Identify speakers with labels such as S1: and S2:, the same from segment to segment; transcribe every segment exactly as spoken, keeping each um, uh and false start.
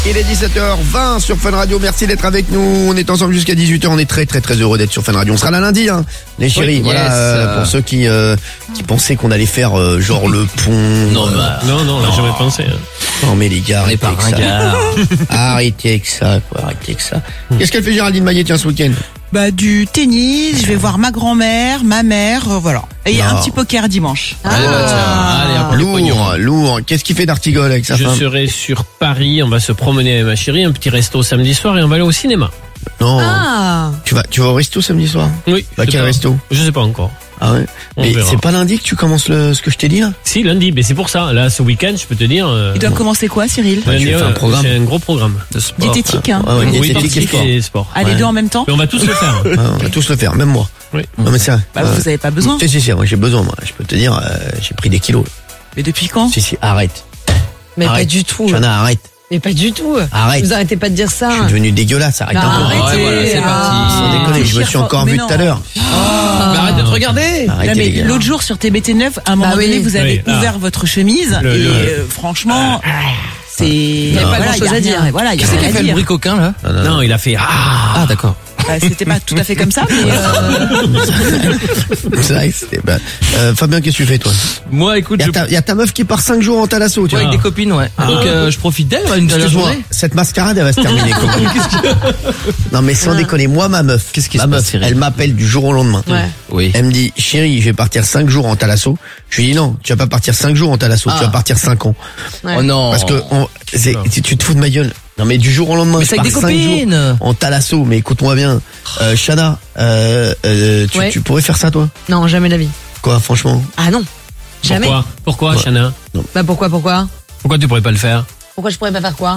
S1: Il est dix-sept heures vingt sur Fun Radio, merci d'être avec nous, on est ensemble jusqu'à dix-huit heures, on est très très très heureux d'être sur Fun Radio, on sera là lundi hein, les chéris,
S2: oui,
S1: voilà,
S2: yes.
S1: euh, pour ceux qui euh, qui pensaient qu'on allait faire euh, genre le pont.
S2: Non,
S1: euh,
S2: bah,
S3: Non, non, on l'a jamais pensé. hein.
S1: non mais les gars,
S2: on est
S1: arrêtez
S2: pas
S1: avec ça.
S2: ringard.
S1: Arrêtez avec ça, quoi, arrêtez avec ça. Qu'est-ce qu'elle fait Géraldine Maillet tiens ce week-end?
S4: Bah du tennis, je vais voir ma grand-mère, ma mère, euh, voilà. Et il y a
S1: Non.
S4: un petit poker dimanche.
S2: Allez, bah, tiens, allez, un peu le pognon.
S1: Lourd, lourd. Qu'est-ce qu'il fait d'Artigol avec sa
S3: Je
S1: femme?
S3: serai sur Paris, on va se promener avec ma chérie, un petit resto samedi soir et on va aller au cinéma.
S1: Non.
S5: Ah.
S1: Tu vas, tu vas au resto samedi soir?
S3: Oui.
S1: Bah,
S3: je sais
S1: quel
S3: pas.
S1: resto?
S3: Je sais pas encore.
S1: Ah ouais.
S3: On
S1: Mais
S3: verra.
S1: c'est pas lundi que tu commences le, ce que je t'ai dit là?
S3: Si, lundi, mais c'est pour ça. Là, ce week-end, je peux te dire. euh,
S4: Il doit commencer quoi, Cyril?
S1: Ouais,
S3: lundi,
S1: tu fais un
S3: euh,
S1: programme.
S3: C'est un gros programme.
S2: De sport.
S4: Diététique, hein.
S1: Ah ouais,
S3: Oui,
S1: diététique et
S3: diététique
S1: sport.
S3: et sport.
S4: Ah, les
S1: Ouais.
S4: deux en même temps?
S3: Mais on va tous le faire.
S1: Ouais, on va tous le faire, même moi.
S3: Oui.
S1: Non mais ça.
S4: Bah,
S1: ouais.
S4: vous avez pas besoin.
S1: Si, si, si, moi j'ai besoin, moi. Je peux te dire, euh, j'ai pris des kilos.
S4: Mais depuis quand?
S1: Si, si, arrête.
S5: Mais
S1: Arrête.
S5: pas du tout.
S1: Chana, arrête.
S5: Mais pas du tout.
S1: Arrête.
S5: Vous arrêtez pas de dire ça.
S1: Je suis devenu dégueulasse, arrête
S5: Bah,
S1: un peu.
S5: arrêtez.
S2: Ouais, voilà, c'est
S5: Ah.
S2: parti.
S1: Sans déconner, je me suis encore
S4: Mais
S1: vu
S4: non.
S1: tout à l'heure.
S2: Mais arrête de te regarder.
S4: Non,
S1: Arrêtez
S4: mais
S1: les gars.
S4: l'autre jour sur T B T neuf, à un moment
S5: Bah oui.
S4: donné, vous avez
S3: Oui, ah.
S4: ouvert votre chemise
S3: Le-
S4: et
S3: le-
S4: euh, franchement, c'est. Il
S5: y a pas grand-chose à dire.
S4: Voilà, il y a
S2: Qu'est-ce
S4: rien
S2: qu'il
S4: à
S2: fait le
S4: dire.
S2: bruit coquin là?
S1: Non, non, non.
S3: Non, il a fait ah.
S2: Ah d'accord.
S4: Bah, c'était pas tout à fait comme ça, mais euh,
S1: C'est vrai que c'était. Bah, euh, Fabien, qu'est-ce que tu fais toi?
S2: Moi écoute,
S1: Il y,
S2: je
S1: a ta- y a ta meuf qui part cinq jours en Thalasso, tu
S2: avec
S1: vois.
S2: des copines, ouais. Donc euh, je profite d'elle une dernière
S1: Excuse-moi,
S2: journée.
S1: cette mascarade elle va se terminer. comment Non mais sans déconner, moi ma meuf,
S2: Qu'est-ce qui
S1: ma
S2: se
S1: meuf,
S2: passe, Cyril
S1: elle m'appelle du jour au lendemain.
S5: Ouais.
S2: Oui.
S1: Elle me dit, chérie, je vais partir cinq jours en Thalasso. Je lui dis non, tu vas pas partir cinq jours en Thalasso,
S2: Ah.
S1: tu vas partir cinq ans.
S5: Ouais.
S2: Oh non.
S1: Parce que on- c'est- tu, tu te fous de ma gueule. Non mais du jour au lendemain,
S2: Mais
S1: je
S2: c'est avec
S1: pars
S2: des
S1: cinq
S2: copines.
S1: jours en Thalasso. Mais écoute-moi bien, euh, Chana, euh, euh, tu,
S5: Ouais.
S1: tu pourrais faire ça toi?
S5: Non, jamais de la vie.
S1: Quoi, franchement?
S5: Ah non. Jamais.
S3: Pourquoi Pourquoi,
S1: Ouais.
S3: Chana
S5: Bah pourquoi, pourquoi?
S3: Pourquoi tu pourrais pas le faire?
S5: Pourquoi je pourrais pas faire quoi?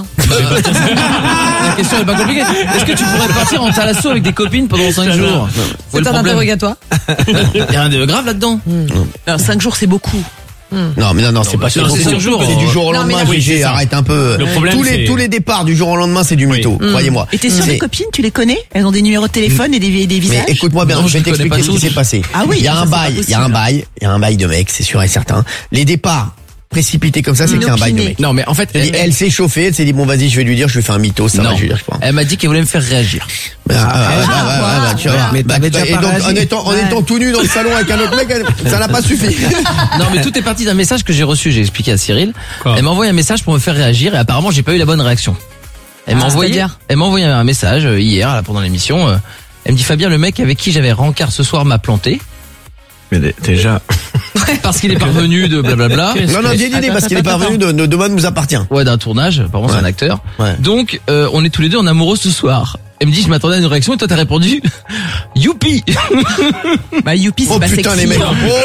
S2: La question est pas compliquée. Est-ce que tu pourrais partir en Thalasso avec des copines pendant cinq jours? Où est
S5: C'est
S2: le
S5: un
S2: problème?
S5: interrogatoire.
S2: Y a rien de grave là-dedans.
S4: alors, cinq jours c'est beaucoup.
S1: Non mais non non, c'est
S2: bah,
S1: pas
S2: c'est-
S1: ça.
S2: c'est
S1: C'est
S2: cinq jours.
S1: du jour au
S5: Non, mais
S1: lendemain.
S5: non.
S3: Oui,
S1: Gégé,
S3: c'est ça.
S1: arrête un peu.
S3: Le problème,
S1: tous les
S3: c'est-
S1: tous les départs du jour au lendemain, c'est du
S3: Oui.
S1: mytho. Croyez-moi.
S4: Et t'es sûr
S1: C'est-
S4: des copines, tu les connais? Elles ont des numéros de téléphone et des, des
S1: Mais
S4: visages?
S1: écoute-moi bien,
S2: Non,
S1: je
S2: je
S1: vais
S2: les connais
S1: t'expliquer
S2: pas
S1: ce qui
S2: tous.
S1: s'est passé.
S4: Ah oui,
S1: il y a
S4: ça,
S1: un
S4: c'est pas
S1: bail, il y a
S4: possible.
S1: un bail, il y a un bail de mec, c'est sûr et certain. Les départs précipités comme ça, c'est qu'il y a un bail de
S4: Inopiné.
S1: mec.
S2: Non mais en fait,
S1: Elle, dit, elle s'est chauffée, elle s'est dit bon vas-y, je vais lui dire, je vais faire un mytho, ça
S2: non.
S1: va, je vais dire, je crois.
S2: Elle m'a dit qu'elle voulait me faire réagir.
S1: Ah, ah, ah, ah, ah, bah, tu vas voir.
S2: Mais
S1: Bah,
S2: t'avais
S1: bah,
S2: déjà
S1: et
S2: pas
S1: donc
S2: réagi.
S1: en étant en
S4: Ouais.
S1: étant tout nu dans le salon avec un autre mec, elle- ça n'a pas suffi.
S2: Non mais tout est parti d'un message que j'ai reçu, j'ai expliqué à Cyril.
S3: Quoi
S2: Elle m'a envoyé un message pour me faire réagir et apparemment j'ai pas eu la bonne réaction. Elle m'a
S5: Ah,
S2: envoyé,
S5: c'est-à-dire
S2: elle m'a envoyé un message euh, hier là, pendant l'émission. euh, Elle me dit Fabien, le mec avec qui j'avais rencard ce soir m'a planté
S6: Mais dé- déjà,
S2: parce qu'il est parvenu de blablabla.
S1: Non non, dis dis dis, parce qu'il est
S4: Attends,
S1: parvenu de de demain nous appartient.
S2: Ouais, d'un tournage, apparemment c'est
S1: Ouais.
S2: un acteur.
S1: Ouais.
S2: Donc euh, on est tous les deux en amoureux ce soir. Elle me dit je m'attendais à une réaction et toi t'as répondu youpi.
S4: Bah, youpi, c'est
S1: Oh
S4: pas
S1: putain
S4: sexy.
S1: les mecs.